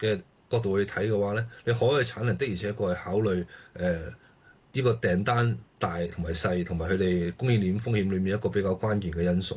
嘅角度去睇嘅話咧，你海外產能的而且確係考慮呢個訂單大同埋細，同埋佢哋供應鏈風險裏面一個比較關鍵嘅因素。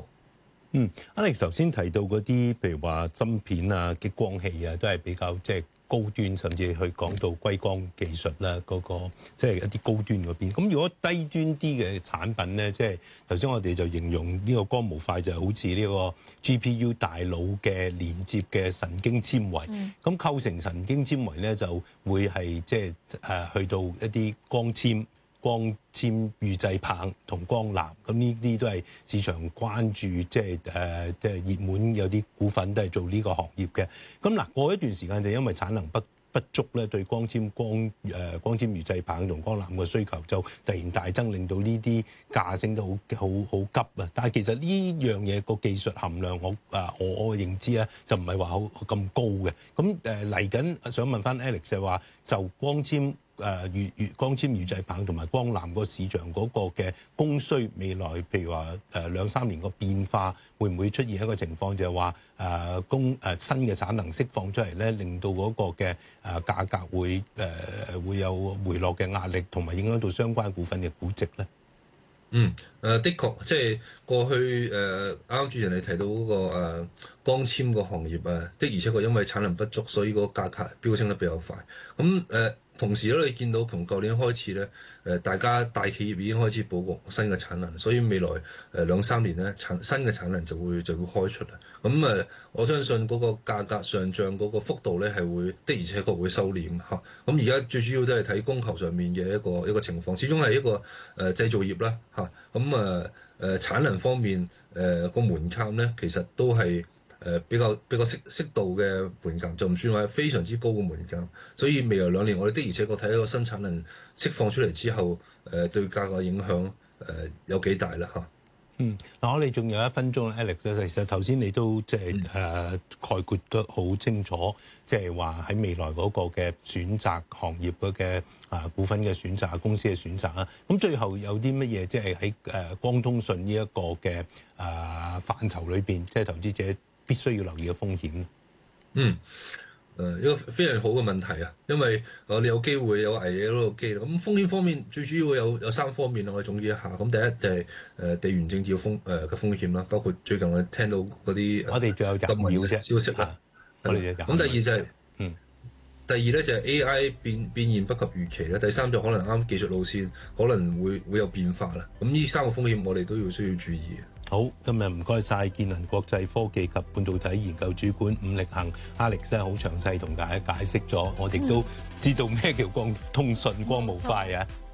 Alex 頭先提到嗰啲，譬如話芯片啊、激光器啊，都係比較即係高端，甚至去講到硅光技術啦，嗰個即係一啲高端嗰邊。咁如果低端啲嘅產品咧，即係頭先我哋就形容呢個光模塊就好似呢個 GPU 大腦嘅連接嘅神經纖維。咁構成神經纖維咧，就會係即係去到一啲光纖預製棒同光纜，咁呢啲都係市場關注，即係熱門，有啲股份都係做呢個行業嘅。咁嗱，過一段時間就因為產能不足咧，對光纖預製棒同光纜嘅需求就突然大增，令到呢啲價升得好急啊！但係其實呢樣嘢個技術含量，我認知啊，就唔係話咁高嘅。咁嚟緊想問翻 Alex 就話，就光纖預製棒同埋光纜個市場嗰個嘅供需，未來譬如話2-3年個變化，會唔會出現一個情況，就係話新嘅產能釋放出嚟咧，令到嗰個嘅價格會有回落嘅壓力，同埋影響到相關股份嘅估值咧？ 的確，即係過去啱啱主持人你提到嗰個光纖個行業的而且確因為產能不足，所以個價格飆升得比較快。咁同時咧，你見到從舊年開始咧，大企業已經開始佈局新嘅產能，所以未來2-3年咧，新嘅產能就會開出啦。咁我相信嗰個價格上漲嗰個幅度咧係會的而且確會收斂嚇。咁而家最主要都係睇供求上面嘅一個情況，始終係一個製造業啦嚇。咁產能方面個門檻咧，其實都係比較適度嘅門檻，就唔算話非常之高嘅門檻。所以未來2年，我哋的而且確睇一個新產能釋放出嚟之後，對價格影響有幾大啦嚇。 嗱，我哋仲有1分鐘 Alex 其實頭先你都即係概括得好清楚，即係話喺未來嗰個嘅選擇行業嘅股份嘅選擇、公司嘅選擇啊。咁最後有啲乜嘢即係喺光通訊呢一個嘅範疇裏邊，即係投資者必須要留意嘅風險咧？ 一個非常好嘅問題啊，因為你有機會有危嘢嗰個機啦。咁風險方面最主要有3方面，我哋總結一下。咁第一就係地緣政治嘅風險啦，包括最近我哋聽到嗰啲我哋仲有1秒啫消息啦。咁第二就係第二咧就係 AI 變現不及預期啦。第三就可能啱技術路線可能會有變化啦。咁呢3個風險我哋都需要注意嘅。 好，今日唔該晒建能國際科技及半導體研究主管伍力恒 Alex 好詳細同大家解釋咗，我哋都知道咩叫光通訊光模塊啊。